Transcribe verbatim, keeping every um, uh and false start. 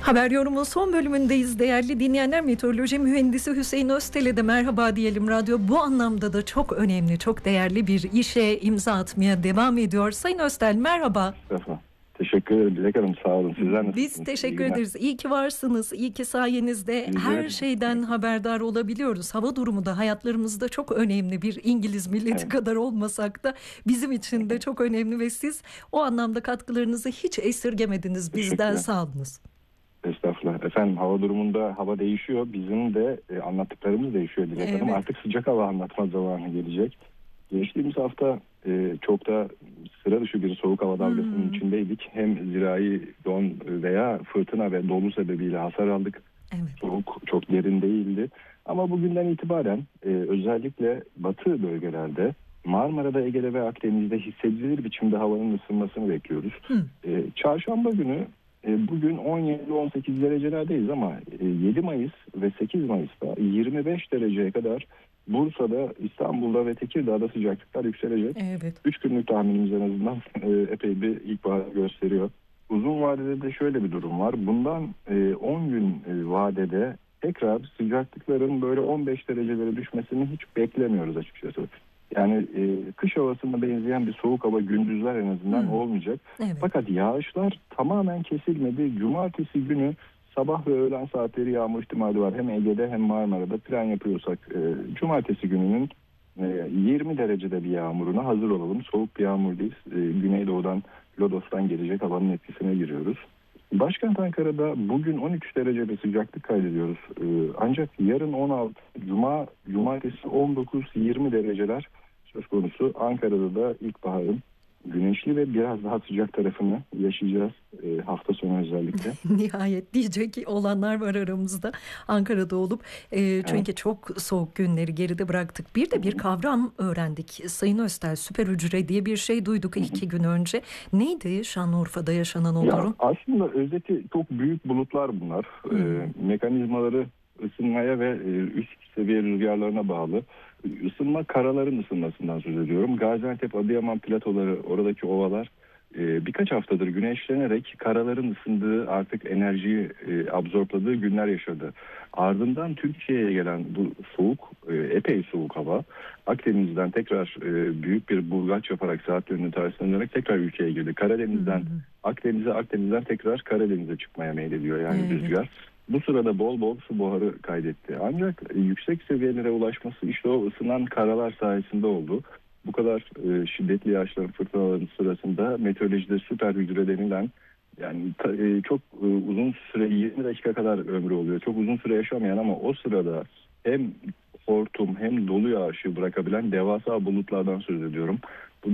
Haber Yorum'un son bölümündeyiz değerli dinleyenler. Meteoroloji mühendisi Hüseyin Öztel'e de merhaba diyelim. Radyo bu anlamda da çok önemli, çok değerli bir işe imza atmaya devam ediyor. Sayın Öztel merhaba. Merhaba. Teşekkür ederim Dilek Hanım, sağ olun. Sizler nasılsınız? Biz teşekkür ederiz. İyi ki varsınız. İyi ki sayenizde Bizler her şeyden haberdar olabiliyoruz. Hava durumu da hayatlarımızda çok önemli. Bir İngiliz milleti Evet. kadar olmasak da bizim için de çok önemli ve siz o anlamda katkılarınızı hiç esirgemediniz. Bizden Teşekkürler. sağ olunuz. Estağfurullah. Efendim, hava durumunda hava değişiyor. Bizim de e, anlattıklarımız değişiyor Dilek Hanım. Evet. Artık sıcak hava anlatma zamanı gelecek. Geçtiğimiz hafta e, çok da sıra dışı bir soğuk hava dalgasının Hmm. içindeydik. Hem zirai don veya fırtına ve dolu sebebiyle hasar aldık. Evet. Soğuk çok derin değildi. Ama bugünden itibaren e, özellikle batı bölgelerde, Marmara'da, Ege'de ve Akdeniz'de hissedilir biçimde havanın ısınmasını bekliyoruz. Hı. E, çarşamba günü e, bugün on yedi on sekiz derecelerdeyiz ama e, yedi Mayıs ve sekiz Mayıs'ta yirmi beş dereceye kadar Bursa'da, İstanbul'da ve Tekirdağ'da sıcaklıklar yükselecek. Evet. üç günlük tahminimiz en azından e, epey bir ilkbahar gösteriyor. Uzun vadede de şöyle bir durum var. Bundan e, on gün e, vadede tekrar sıcaklıkların böyle on beş derecelere düşmesini hiç beklemiyoruz açıkçası. Yani e, kış havasına benzeyen bir soğuk hava gündüzler en azından Hmm. olmayacak. Evet. Fakat yağışlar tamamen kesilmedi. Cumartesi günü sabah ve öğlen saatleri yağmur ihtimali var. Hem Ege'de hem Marmara'da plan yapıyorsak e, cumartesi gününün e, yirmi derecede bir yağmuruna hazır olalım. Soğuk bir yağmur değil. E, Güneydoğu'dan, Lodos'tan gelecek havanın etkisine giriyoruz. Başkent Ankara'da bugün on üç derecede sıcaklık kaydediyoruz. E, ancak yarın on altı, Cuma, Cumartesi on dokuz yirmi dereceler söz konusu. Ankara'da da ilkbaharın güneşli ve biraz daha sıcak tarafını yaşayacağız e, hafta sonu özellikle. Nihayet diyecek olanlar var aramızda Ankara'da olup e, çünkü Evet. çok soğuk günleri geride bıraktık. Bir de bir kavram öğrendik. Sayın Öztel, süper hücre diye bir şey duyduk iki gün önce. Neydi Şanlıurfa'da yaşanan o Ya durum? aslında özeti çok büyük bulutlar bunlar. Hmm. E, mekanizmaları ısınmaya ve e, üst seviye rüzgarlarına bağlı. Isınma, karaların ısınmasından söz ediyorum. Gaziantep, Adıyaman platoları, oradaki ovalar e, birkaç haftadır güneşlenerek karaların ısındığı, artık enerjiyi e, absorpladığı günler yaşadı. Ardından Türkiye'ye gelen bu soğuk, e, epey soğuk hava Akdeniz'den tekrar e, büyük bir burgaç yaparak saat yönünün tersine dönerek tekrar ülkeye girdi. Karadeniz'den Hmm. Akdeniz'e, Akdeniz'den tekrar Karadeniz'e çıkmaya meylediyor yani Evet. rüzgar. Bu sırada bol bol su buharı kaydetti. Ancak e, yüksek seviyelere ulaşması işte o ısınan karalar sayesinde oldu. Bu kadar e, şiddetli yağışların, fırtınaların sırasında meteorolojide süper hücre denilen, yani ta- e, çok e, uzun süre, yirmi dakika kadar ömrü oluyor. Çok uzun süre yaşamayan ama o sırada hem hortum hem dolu yağışı bırakabilen devasa bulutlardan söz ediyorum.